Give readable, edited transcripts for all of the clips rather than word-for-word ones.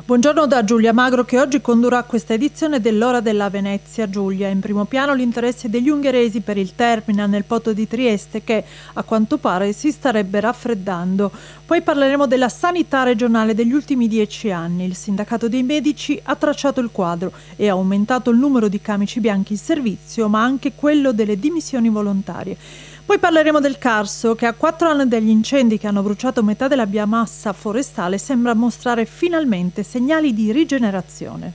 Buongiorno da Giulia Magro, che oggi condurrà questa edizione dell'Ora della Venezia. Giulia, in primo piano l'interesse degli ungheresi per il terminal nel porto di Trieste che, a quanto pare, si starebbe raffreddando. Poi parleremo della sanità regionale degli ultimi 10 anni. Il sindacato dei medici ha tracciato il quadro e ha aumentato il numero di camici bianchi in servizio, ma anche quello delle dimissioni volontarie. Poi parleremo del Carso, che a 4 anni dagli incendi che hanno bruciato metà della biomassa forestale sembra mostrare finalmente segnali di rigenerazione.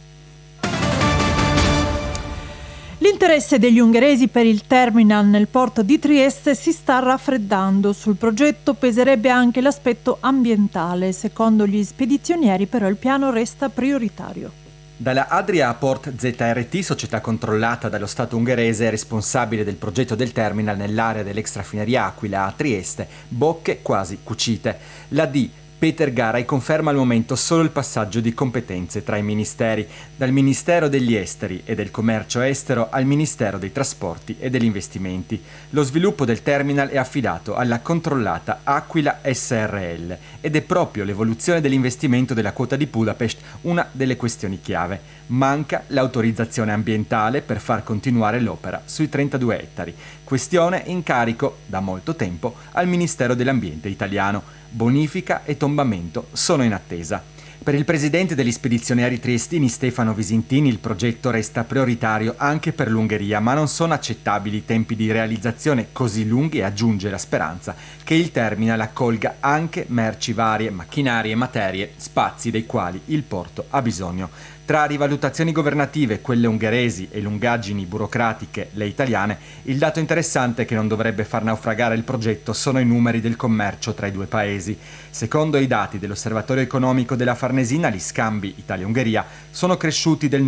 L'interesse degli ungheresi per il terminal nel porto di Trieste si sta raffreddando. Sul progetto peserebbe anche l'aspetto ambientale. Secondo gli spedizionieri, però, il piano resta prioritario. Dalla Adria Port ZRT, società controllata dallo Stato ungherese e responsabile del progetto del terminal nell'area dell'extrafineria Aquila a Trieste, bocche quasi cucite. La D. Peter Garay conferma al momento solo il passaggio di competenze tra i ministeri, dal Ministero degli Esteri e del Commercio Estero al Ministero dei Trasporti e degli Investimenti. Lo sviluppo del terminal è affidato alla controllata Aquila SRL ed è proprio l'evoluzione dell'investimento della quota di Budapest una delle questioni chiave. Manca l'autorizzazione ambientale per far continuare l'opera sui 32 ettari, questione in carico da molto tempo al Ministero dell'Ambiente italiano. Bonifica e tombamento sono in attesa. Per il presidente degli spedizionieri triestini Stefano Visintini il progetto resta prioritario anche per l'Ungheria, ma non sono accettabili tempi di realizzazione così lunghi e aggiunge la speranza che il terminal accolga anche merci varie, macchinari e materie, spazi dei quali il porto ha bisogno. Tra rivalutazioni governative, quelle ungheresi, e lungaggini burocratiche, le italiane, il dato interessante che non dovrebbe far naufragare il progetto sono i numeri del commercio tra i due paesi. Secondo i dati dell'Osservatorio economico della Farnesina, gli scambi Italia-Ungheria sono cresciuti del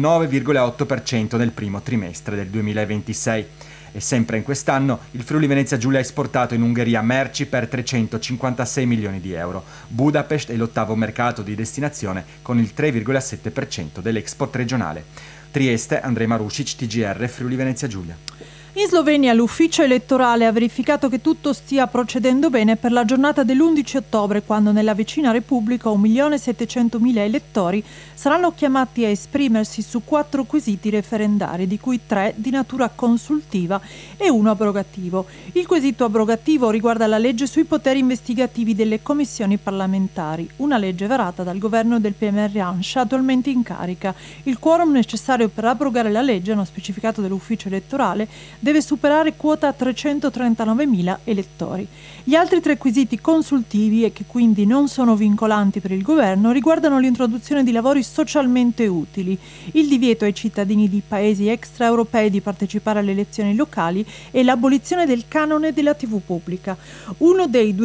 9,8% nel primo trimestre del 2026. E sempre in quest'anno il Friuli Venezia Giulia ha esportato in Ungheria merci per 356 milioni di euro. Budapest è l'ottavo mercato di destinazione con il 3,7% dell'export regionale. Trieste, Andrej Marušić, TGR, Friuli Venezia Giulia. In Slovenia l'ufficio elettorale ha verificato che tutto stia procedendo bene per la giornata dell'11 ottobre, quando nella vicina Repubblica 1.700.000 elettori saranno chiamati a esprimersi su 4 quesiti referendari, di cui 3 di natura consultiva e 1 abrogativo. Il quesito abrogativo riguarda la legge sui poteri investigativi delle commissioni parlamentari, una legge varata dal governo del PMR Janša attualmente in carica. Il quorum necessario per abrogare la legge, hanno specificato dell'ufficio elettorale, deve superare quota 339.000 elettori. Gli altri 3 quesiti consultivi, e che quindi non sono vincolanti per il governo, riguardano l'introduzione di lavori socialmente utili, il divieto ai cittadini di paesi extraeuropei di partecipare alle elezioni locali e l'abolizione del canone della TV pubblica. Uno dei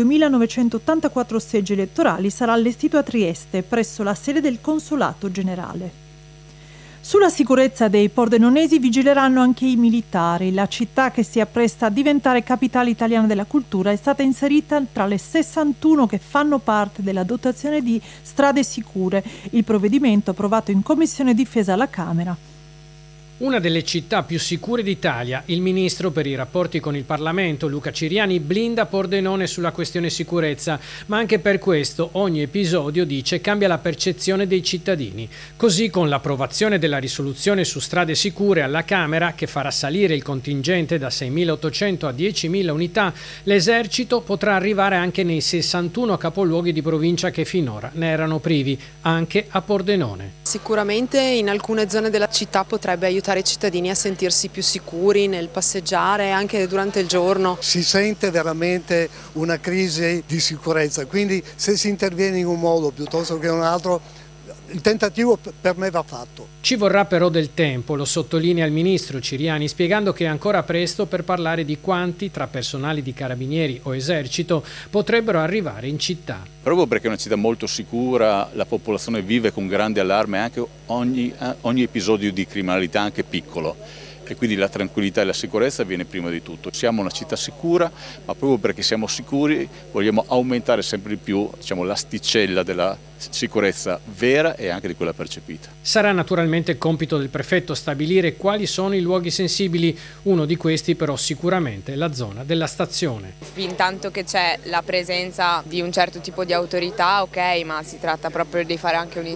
2.984 seggi elettorali sarà allestito a Trieste, presso la sede del Consolato Generale. Sulla sicurezza dei pordenonesi vigileranno anche i militari. La città, che si appresta a diventare capitale italiana della cultura, è stata inserita tra le 61 che fanno parte della dotazione di strade sicure. Il provvedimento approvato in Commissione Difesa alla Camera. Una delle città più sicure d'Italia, il ministro per i rapporti con il Parlamento, Luca Ciriani, blinda Pordenone sulla questione sicurezza, ma anche per questo ogni episodio, dice, cambia la percezione dei cittadini. Così, con l'approvazione della risoluzione su strade sicure alla Camera, che farà salire il contingente da 6.800 a 10.000 unità, l'esercito potrà arrivare anche nei 61 capoluoghi di provincia che finora ne erano privi, anche a Pordenone. Sicuramente in alcune zone della città potrebbe aiutare i cittadini a sentirsi più sicuri nel passeggiare anche durante il giorno. Si sente veramente una crisi di sicurezza, quindi se si interviene in un modo piuttosto che in un altro, il tentativo per me va fatto. Ci vorrà però del tempo, lo sottolinea il ministro Ciriani, spiegando che è ancora presto per parlare di quanti, tra personali di carabinieri o esercito, potrebbero arrivare in città. Proprio perché è una città molto sicura, la popolazione vive con grande allarme anche ogni episodio di criminalità, anche piccolo. E quindi la tranquillità e la sicurezza viene prima di tutto. Siamo una città sicura, ma proprio perché siamo sicuri vogliamo aumentare sempre di più, l'asticella della sicurezza vera e anche di quella percepita. Sarà naturalmente compito del prefetto stabilire quali sono i luoghi sensibili, uno di questi però sicuramente la zona della stazione. Fintanto che c'è la presenza di un certo tipo di autorità, ok, ma si tratta proprio di fare anche